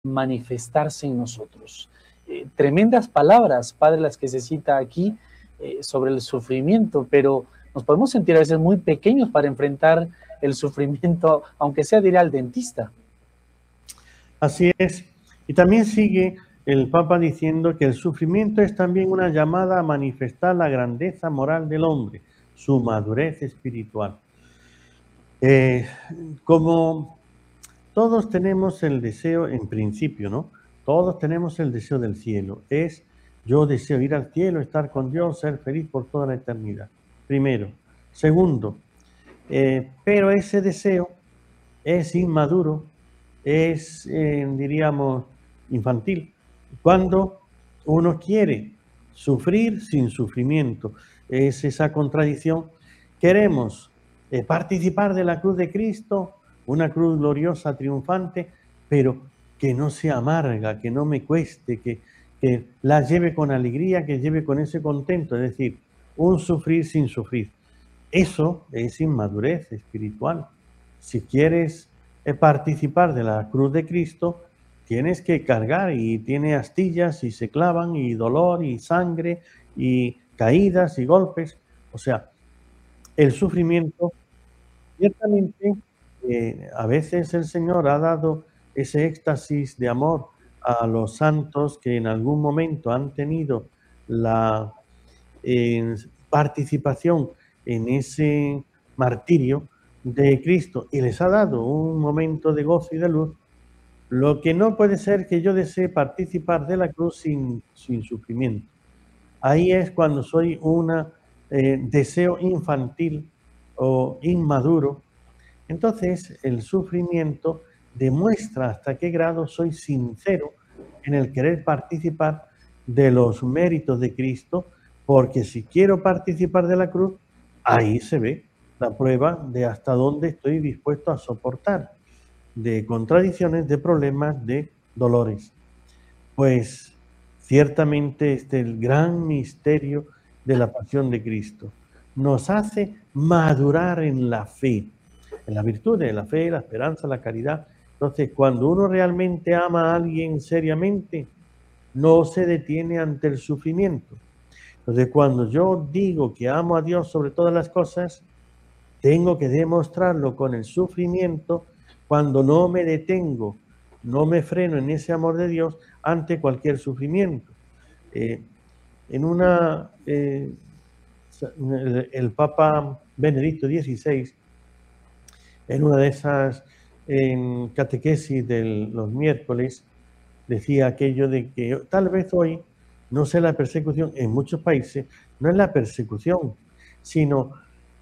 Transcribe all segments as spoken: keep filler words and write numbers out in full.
manifestarse en nosotros. Eh, tremendas palabras, Padre, las que se cita aquí eh, sobre el sufrimiento, pero nos podemos sentir a veces muy pequeños para enfrentar el sufrimiento, aunque sea de ir al dentista. Así es. Y también sigue el Papa diciendo que el sufrimiento es también una llamada a manifestar la grandeza moral del hombre, su madurez espiritual. Eh, como todos tenemos el deseo, en principio, ¿no? Todos tenemos el deseo del cielo. Es, yo deseo ir al cielo, estar con Dios, ser feliz por toda la eternidad. Primero. Segundo, eh, pero ese deseo es inmaduro, es, eh, diríamos, infantil. Cuando uno quiere sufrir sin sufrimiento, es esa contradicción. Queremos eh, participar de la cruz de Cristo, una cruz gloriosa, triunfante, pero que no sea amarga, que no me cueste, que, que la lleve con alegría, que lleve con ese contento, es decir, un sufrir sin sufrir. Eso es inmadurez espiritual. Si quieres eh, participar de la cruz de Cristo, tienes que cargar, y tiene astillas y se clavan y dolor y sangre y caídas y golpes. O sea, el sufrimiento, ciertamente, eh, a veces el Señor ha dado ese éxtasis de amor a los santos que en algún momento han tenido la eh, participación en ese martirio de Cristo y les ha dado un momento de gozo y de luz. Lo que no puede ser que yo desee participar de la cruz sin, sin sufrimiento. Ahí es cuando soy un eh, deseo infantil o inmaduro. Entonces el sufrimiento demuestra hasta qué grado soy sincero en el querer participar de los méritos de Cristo, porque si quiero participar de la cruz, ahí se ve la prueba de hasta dónde estoy dispuesto a soportar, de contradicciones, de problemas, de dolores. Pues ciertamente este es el gran misterio de la pasión de Cristo. Nos hace madurar en la fe, en las virtudes, la fe, la esperanza, la caridad. Entonces, cuando uno realmente ama a alguien seriamente, no se detiene ante el sufrimiento. Entonces, cuando yo digo que amo a Dios sobre todas las cosas, tengo que demostrarlo con el sufrimiento cuando no me detengo, no me freno en ese amor de Dios ante cualquier sufrimiento. Eh, en una, eh, el, el Papa Benedicto dieciséis, en una de esas en catequesis de los miércoles, decía aquello de que tal vez hoy no sea la persecución, en muchos países no es la persecución, sino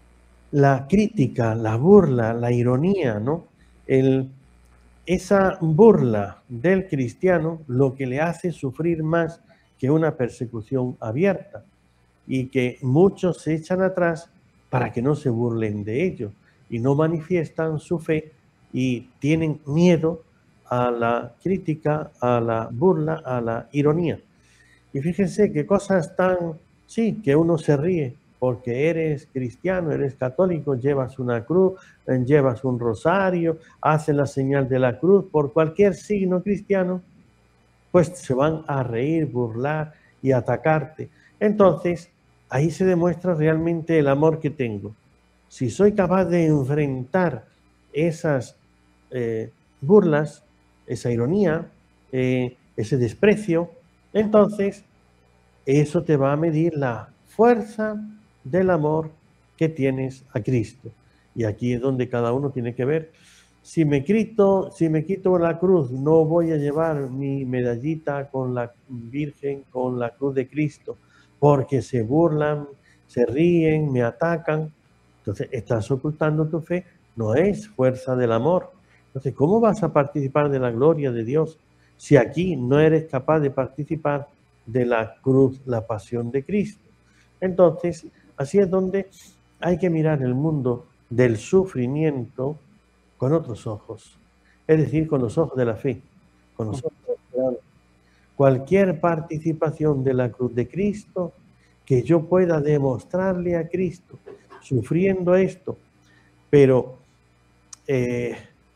la crítica, la burla, la ironía, ¿no? El, esa burla del cristiano lo que le hace sufrir más que una persecución abierta, y que muchos se echan atrás para que no se burlen de ellos y no manifiestan su fe y tienen miedo a la crítica, a la burla, a la ironía. Y fíjense qué cosas tan, sí, que uno se ríe porque eres cristiano, eres católico, llevas una cruz, llevas un rosario, haces la señal de la cruz, por cualquier signo cristiano, pues se van a reír, burlar y atacarte. Entonces, ahí se demuestra realmente el amor que tengo. Si soy capaz de enfrentar esas eh, burlas, esa ironía, eh, ese desprecio, entonces eso te va a medir la fuerza del amor que tienes a Cristo. Y aquí es donde cada uno tiene que ver. Si me quito, si me quito la cruz, no voy a llevar mi medallita con la Virgen, con la cruz de Cristo, porque se burlan, se ríen, me atacan. Entonces, estás ocultando tu fe, no es fuerza del amor. Entonces, ¿cómo vas a participar de la gloria de Dios si aquí no eres capaz de participar de la cruz, la pasión de Cristo? Entonces, así es donde hay que mirar el mundo del sufrimiento con otros ojos, es decir, con los ojos de la fe, con los ojos de la esperanza. Cualquier participación de la cruz de Cristo que yo pueda demostrarle a Cristo, sufriendo esto, pero eh,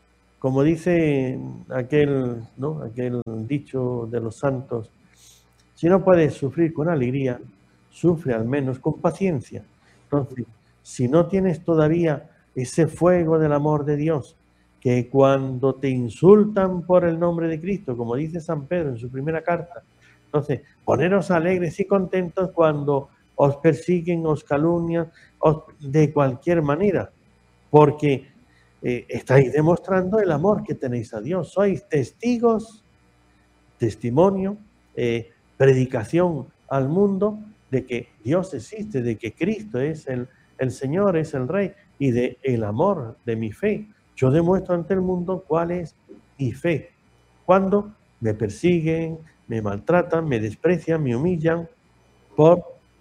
como dice aquel, ¿no? aquel dicho de los santos, si no puedes sufrir con alegría, sufre al menos con paciencia. Entonces, si no tienes todavía ese fuego del amor de Dios, que cuando te insultan por el nombre de Cristo, como dice San Pedro en su primera carta, entonces, poneros alegres y contentos cuando os persiguen, os calumnian, os, de cualquier manera, porque eh, estáis demostrando el amor que tenéis a Dios. Sois testigos, testimonio, eh, predicación al mundo de que Dios existe, de que Cristo es el, el Señor, es el Rey, y de el amor de mi fe. Yo demuestro ante el mundo cuál es mi fe. Cuando me persiguen, me maltratan, me desprecian, me humillan por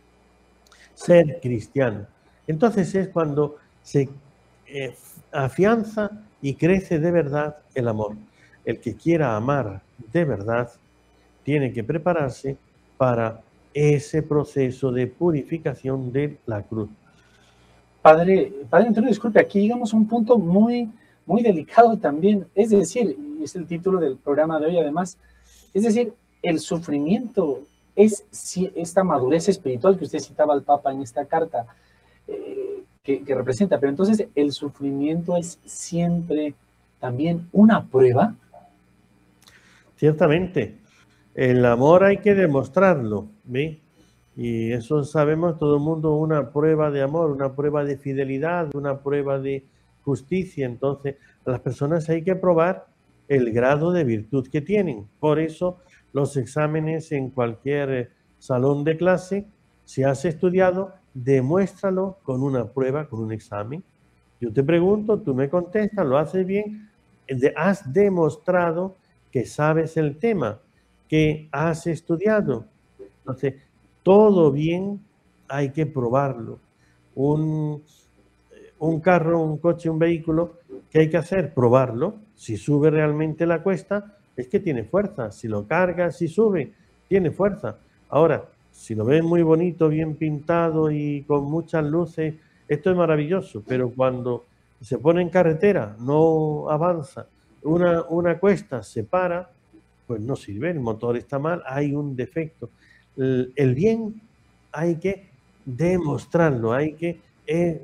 ser cristiano. Entonces es cuando se eh, afianza y crece de verdad el amor. El que quiera amar de verdad tiene que prepararse para ese proceso de purificación de la cruz. Padre, Padre Antonio, disculpe, aquí llegamos a un punto muy, muy delicado también. Es decir, y es el título del programa de hoy además, es decir, el sufrimiento es esta madurez espiritual que usted citaba al Papa en esta carta, eh, que, que representa, pero entonces el sufrimiento es siempre también una prueba. Ciertamente, el amor hay que demostrarlo, ¿ve? Y eso sabemos todo el mundo, una prueba de amor, una prueba de fidelidad, una prueba de justicia. Entonces, a las personas hay que probar el grado de virtud que tienen. Por eso, los exámenes en cualquier salón de clase, si has estudiado, demuéstralo con una prueba, con un examen. Yo te pregunto, tú me contestas, lo haces bien, has demostrado que sabes el tema, que has estudiado. Entonces, todo bien hay que probarlo. Un, un carro, un coche, un vehículo, ¿qué hay que hacer? Probarlo. Si sube realmente la cuesta, es que tiene fuerza. Si lo cargas, si sube, tiene fuerza. Ahora, si lo ves muy bonito, bien pintado y con muchas luces, esto es maravilloso, pero cuando se pone en carretera, no avanza, una, una cuesta se para, pues no sirve, el motor está mal, hay un defecto. El, el bien hay que demostrarlo, hay que eh,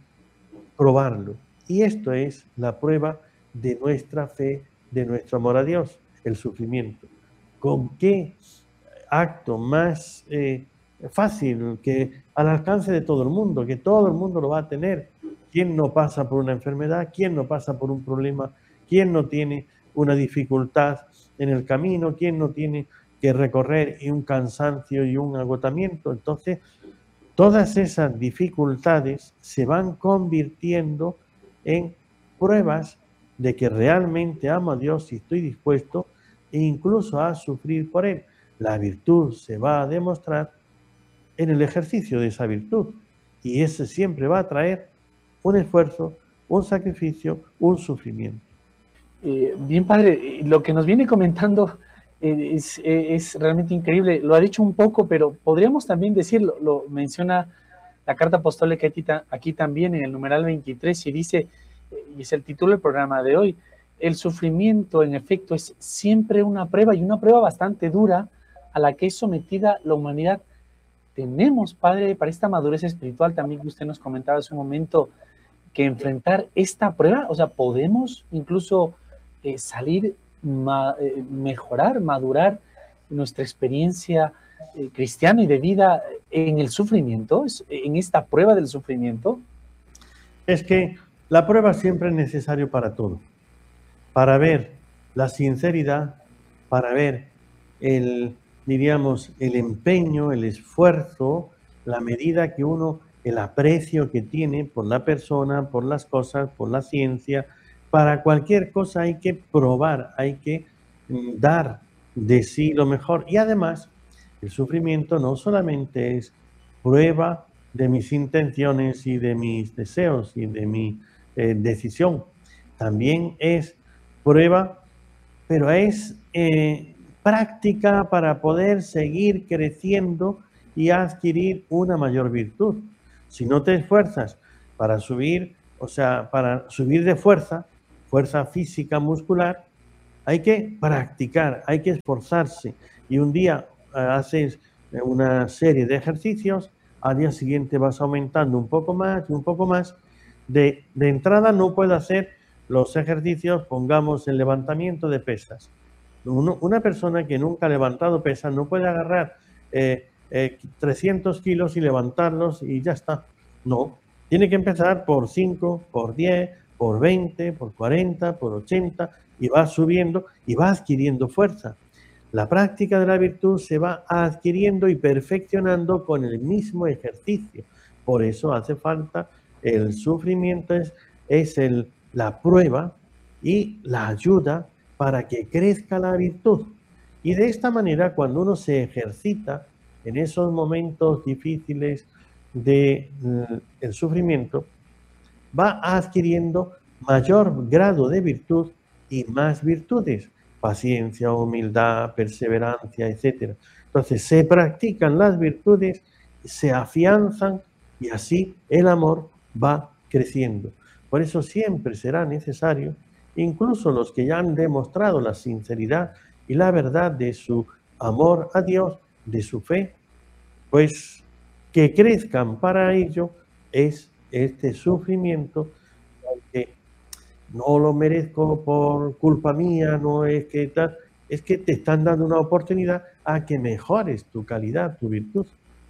probarlo. Y esto es la prueba de nuestra fe, de nuestro amor a Dios, el sufrimiento. ¿Con qué acto más eh, fácil, que al alcance de todo el mundo, que todo el mundo lo va a tener? ¿Quién no pasa por una enfermedad? ¿Quién no pasa por un problema? ¿Quién no tiene una dificultad en el camino? ¿Quién no tiene que recorrer y un cansancio y un agotamiento? Entonces, todas esas dificultades se van convirtiendo en pruebas de que realmente amo a Dios y estoy dispuesto e incluso a sufrir por Él. La virtud se va a demostrar en el ejercicio de esa virtud, y ese siempre va a traer un esfuerzo, un sacrificio, un sufrimiento. Eh, bien, padre, lo que nos viene comentando eh, es, eh, es realmente increíble. Lo ha dicho un poco, pero podríamos también decirlo, lo menciona la carta apostólica aquí, aquí también en el numeral veintitrés, y dice, y es el título del programa de hoy, el sufrimiento en efecto es siempre una prueba, y una prueba bastante dura a la que es sometida la humanidad. Tenemos, padre, para esta madurez espiritual también que usted nos comentaba hace un momento, que enfrentar esta prueba, o sea, podemos incluso eh, salir, ma, eh, mejorar, madurar nuestra experiencia eh, cristiana y de vida en el sufrimiento, en esta prueba del sufrimiento. Es que la prueba siempre es necesario para todo, para ver la sinceridad, para ver el, diríamos, el empeño, el esfuerzo, la medida que uno, el aprecio que tiene por la persona, por las cosas, por la ciencia. Para cualquier cosa hay que probar, hay que dar de sí lo mejor. Y además, el sufrimiento no solamente es prueba de mis intenciones y de mis deseos y de mi eh, decisión, también es prueba, pero es eh, práctica para poder seguir creciendo y adquirir una mayor virtud. Si no te esfuerzas para subir, o sea, para subir de fuerza, fuerza física muscular, hay que practicar, hay que esforzarse. Y un día eh, haces una serie de ejercicios, al día siguiente vas aumentando un poco más y un poco más. De, de entrada no puede hacer los ejercicios, pongamos el levantamiento de pesas. Uno, una persona que nunca ha levantado pesas no puede agarrar eh, eh, trescientos kilos y levantarlos y ya está. No, tiene que empezar por cinco, por diez, por veinte, por cuarenta, por ochenta y va subiendo y va adquiriendo fuerza. La práctica de la virtud se va adquiriendo y perfeccionando con el mismo ejercicio. Por eso hace falta el sufrimiento, es, es el, la prueba y la ayuda para que crezca la virtud. Y de esta manera, cuando uno se ejercita en esos momentos difíciles del de, sufrimiento, va adquiriendo mayor grado de virtud y más virtudes, paciencia, humildad, perseverancia, etcétera. Entonces se practican las virtudes, se afianzan y así el amor va creciendo. Por eso siempre será necesario, incluso los que ya han demostrado la sinceridad y la verdad de su amor a Dios, de su fe, pues que crezcan. Para ello es este sufrimiento, que no lo merezco por culpa mía, no es que tal, es que te están dando una oportunidad a que mejores tu calidad, tu virtud.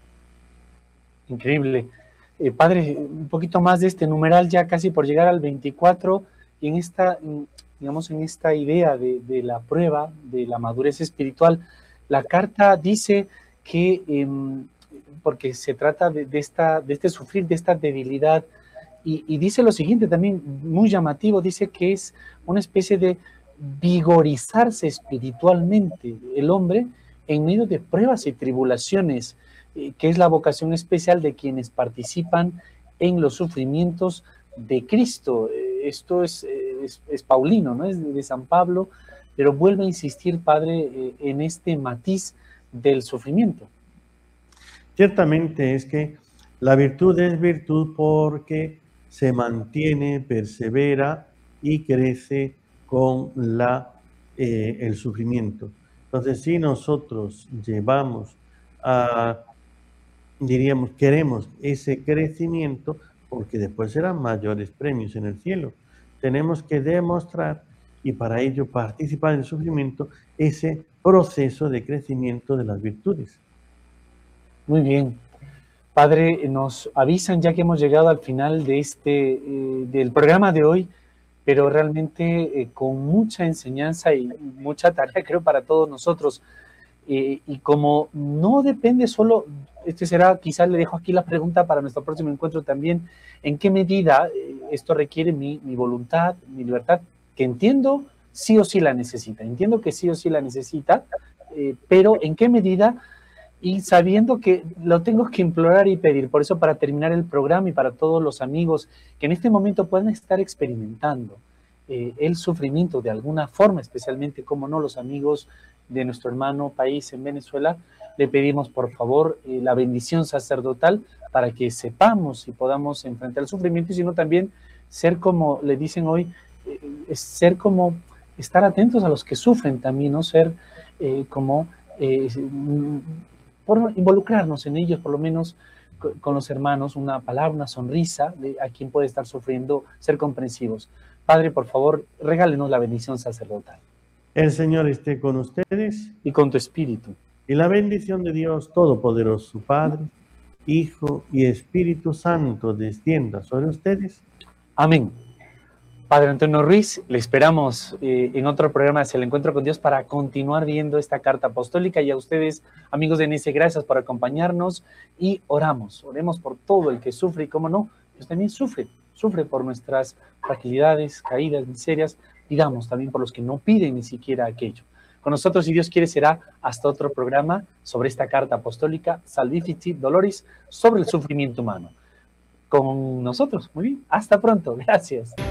Increíble. Eh, padre, un poquito más de este numeral, ya casi por llegar al veinticuatro, y en esta, digamos, en esta idea de, de la prueba, de la madurez espiritual, la carta dice que, eh, porque se trata de, de, esta, de este sufrir, de esta debilidad, y, y dice lo siguiente también, muy llamativo, dice que es una especie de vigorizarse espiritualmente el hombre en medio de pruebas y tribulaciones, eh, que es la vocación especial de quienes participan en los sufrimientos de Cristo. Eh, esto es, es, es paulino, ¿no? Es de, de San Pablo, pero vuelve a insistir, Padre, eh, en este matiz del sufrimiento. Ciertamente es que la virtud es virtud porque se mantiene, persevera y crece con la, eh, el sufrimiento. Entonces, si nosotros llevamos a, diríamos, queremos ese crecimiento, porque después serán mayores premios en el cielo, tenemos que demostrar y para ello participar en el sufrimiento ese proceso de crecimiento de las virtudes. Muy bien. Padre, nos avisan ya que hemos llegado al final de este, eh, del programa de hoy, pero realmente eh, con mucha enseñanza y mucha tarea, creo, para todos nosotros. Eh, y como no depende solo, este será, quizás le dejo aquí la pregunta para nuestro próximo encuentro también, ¿en qué medida eh, esto requiere mi, mi voluntad, mi libertad? Que entiendo, sí o sí la necesita, entiendo que sí o sí la necesita, eh, pero ¿en qué medida? Y sabiendo que lo tengo que implorar y pedir. Por eso, para terminar el programa y para todos los amigos que en este momento puedan estar experimentando eh, el sufrimiento de alguna forma, especialmente, como no, los amigos de nuestro hermano país en Venezuela, le pedimos por favor eh, la bendición sacerdotal para que sepamos y podamos enfrentar el sufrimiento, y sino también ser como le dicen hoy, eh, ser como, estar atentos a los que sufren también, ¿no? Ser eh, como... Eh, por involucrarnos en ellos, por lo menos con los hermanos, una palabra, una sonrisa de a quien puede estar sufriendo, ser comprensivos. Padre, por favor, regálenos la bendición sacerdotal. El Señor esté con ustedes. Y con tu espíritu. Y la bendición de Dios Todopoderoso, Padre, Hijo y Espíritu Santo descienda sobre ustedes. Amén. Padre Antonio Ruiz, le esperamos eh, en otro programa hacia el encuentro con Dios para continuar viendo esta carta apostólica, y a ustedes, amigos de N S, gracias por acompañarnos y oramos, oremos por todo el que sufre y, cómo no, pues también sufre, sufre por nuestras fragilidades, caídas, miserias, pidamos también por los que no piden ni siquiera aquello. Con nosotros, si Dios quiere, será hasta otro programa sobre esta carta apostólica, Salvifici Doloris, sobre el sufrimiento humano. Con nosotros, muy bien, hasta pronto, gracias.